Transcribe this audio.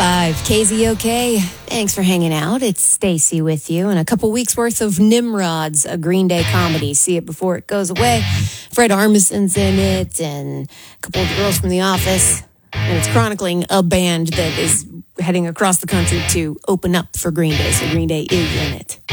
101.5 KZOK. Thanks for hanging out. It's Stacy with you. And a couple weeks worth of Nimrods, a Green Day comedy. See it before it goes away. Fred Armisen's in it and a couple of the girls from The Office. And it's chronicling a band that is heading across the country to open up for Green Day. So Green Day is in it.